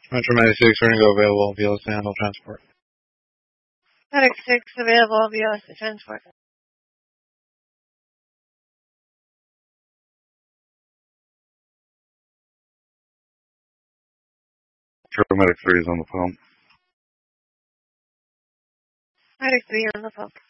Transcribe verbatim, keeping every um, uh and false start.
Metro ninety-six, Ringo available, V L S to handle transport. Medic six available, V L S to transport. Paramedic three is on the phone. Medic three on the phone.